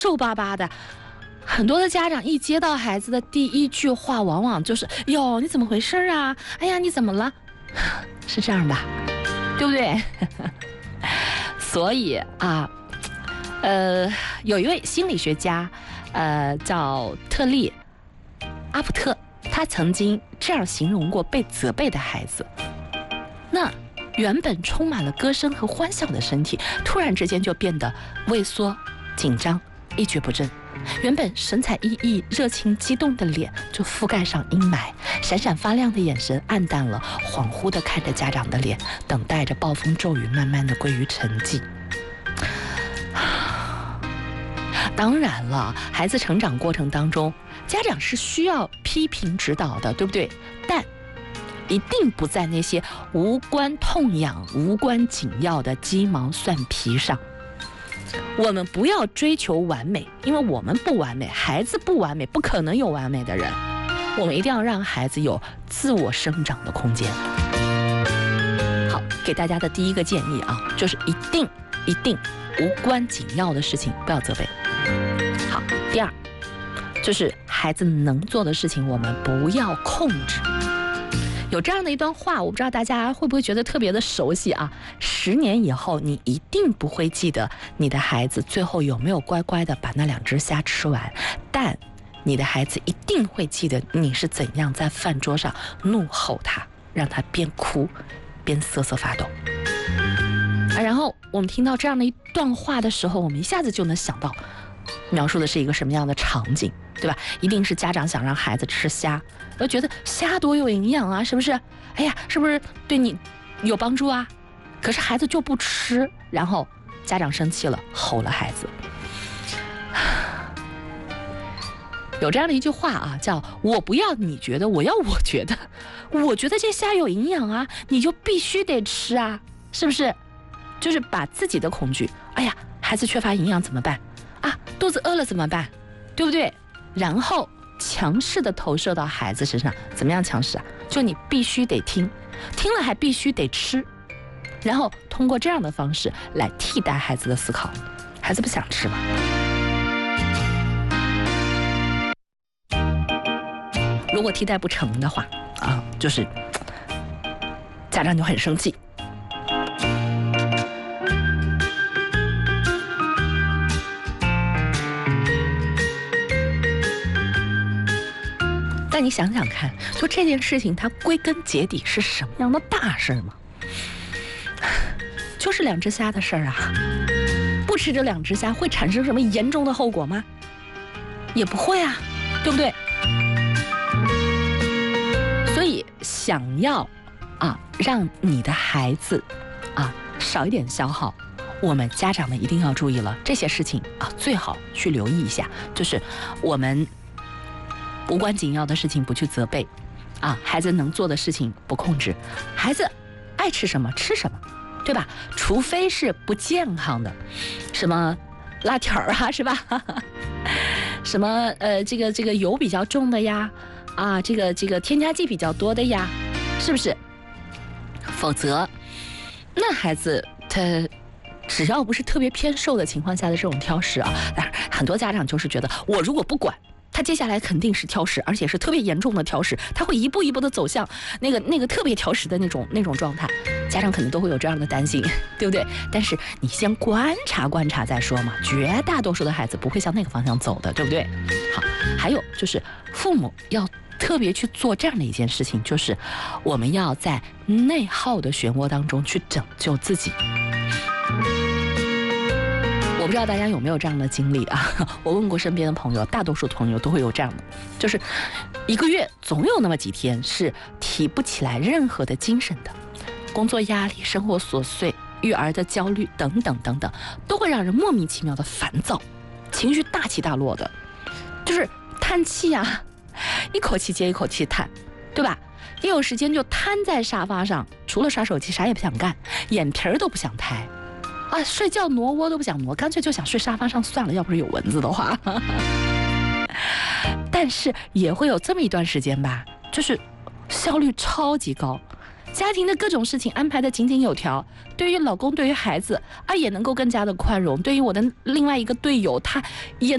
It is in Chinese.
皱巴巴的。很多的家长一接到孩子的第一句话，往往就是“哟，你怎么回事啊？哎呀，你怎么了？”是这样吧？对不对？所以啊，有一位心理学家，叫特利·阿普特，他曾经这样形容过被责备的孩子：那原本充满了歌声和欢笑的身体，突然之间就变得畏缩、紧张、一蹶不振。原本神采奕奕、热情激动的脸就覆盖上阴霾，闪闪发亮的眼神暗淡了，恍惚地看着家长的脸，等待着暴风骤雨慢慢地归于沉寂。当然了，孩子成长过程当中，家长是需要批评指导的，对不对？但一定不在那些无关痛痒、无关紧要的鸡毛蒜皮上。我们不要追求完美，因为我们不完美，孩子不完美，不可能有完美的人。我们一定要让孩子有自我生长的空间。好，给大家的第一个建议啊，就是一定无关紧要的事情不要责备。好，第二就是孩子能做的事情我们不要控制。有这样的一段话，我不知道大家会不会觉得特别的熟悉啊？10年以后，你一定不会记得你的孩子最后有没有乖乖的把那2只虾吃完，但你的孩子一定会记得你是怎样在饭桌上怒吼他，让他边哭边瑟瑟发抖。然后我们听到这样的一段话的时候，我们一下子就能想到描述的是一个什么样的场景，对吧？一定是家长想让孩子吃虾，都觉得虾多有营养啊，是不是？哎呀，是不是对你有帮助啊？可是孩子就不吃，然后家长生气了，吼了孩子。有这样的一句话啊，叫“我不要你觉得，我要我觉得。我觉得这虾有营养啊，你就必须得吃啊，是不是？”就是把自己的恐惧，哎呀，孩子缺乏营养怎么办？啊，肚子饿了怎么办？对不对？然后强势的投射到孩子身上，怎么样强势啊？就你必须得听，听了还必须得吃，然后通过这样的方式来替代孩子的思考。孩子不想吃嘛？如果替代不成的话，啊，就是家长就很生气。但你想想看，就这件事情它归根结底是什么样的大事吗？就是2只虾的事儿啊。不吃这2只虾会产生什么严重的后果吗？也不会啊，对不对？所以想要让你的孩子少一点消耗，我们家长们一定要注意了，这些事情最好去留意一下，就是我们无关紧要的事情不去责备，孩子能做的事情不控制，孩子爱吃什么吃什么，对吧？除非是不健康的，什么辣条啊，是吧？什么这个油比较重的呀，这个添加剂比较多的呀，是不是？否则，那孩子他只要不是特别偏瘦的情况下的这种挑食啊，当然很多家长就是觉得我如果不管，他接下来肯定是挑食，而且是特别严重的挑食，他会一步一步的走向那个特别挑食的那种状态。家长可能都会有这样的担心，对不对？但是你先观察观察再说嘛，绝大多数的孩子不会向那个方向走的，对不对？好，还有就是父母要特别去做这样的一件事情，就是我们要在内耗的漩涡当中去拯救自己。我不知道大家有没有这样的经历啊？我问过身边的朋友，大多数朋友都会有这样的，就是1个月总有那么几天是提不起来任何的精神的，工作压力、生活琐碎、育儿的焦虑等等等等，都会让人莫名其妙的烦躁，情绪大起大落的，就是叹气啊，一口气接一口气叹，对吧？一有时间就瘫在沙发上，除了刷手机啥也不想干，眼皮儿都不想抬。睡觉挪窝都不想挪，干脆就想睡沙发上算了，要不是有蚊子的话。但是也会有这么一段时间吧，就是效率超级高，家庭的各种事情安排的井井有条，对于老公对于孩子也能够更加的宽容，对于我的另外一个队友他也